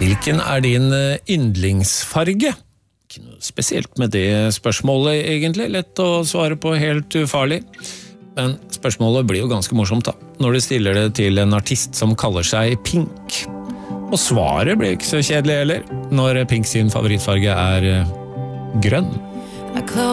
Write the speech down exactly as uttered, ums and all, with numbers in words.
Hvilken er din yndlingsfarge? Ikke noe spesielt med det spørsmålet egentlig, lett å svare på, helt ufarlig. Men spørsmålet blir jo ganske morsomt da, når du stiller det til en artist som kaller seg Pink. Og svaret blir ikke så kjedelig heller, når Pink sin favorittfarge er grønn.